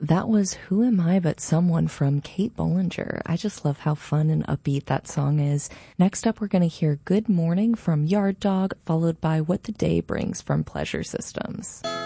That was Who Am I But Someone from Kate Bollinger. I just love how fun and upbeat that song is. Next up, we're going to hear Good Morning from Yard Dog, followed by What the Day Brings from Pleasure Systems.